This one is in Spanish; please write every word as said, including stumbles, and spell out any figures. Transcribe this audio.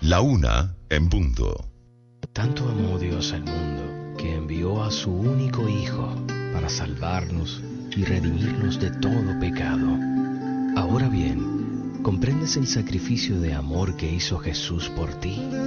La una en punto. Tanto amó Dios al mundo, que envió a su único Hijo, para salvarnos y redimirnos de todo pecado. Ahora bien, ¿comprendes el sacrificio de amor que hizo Jesús por ti?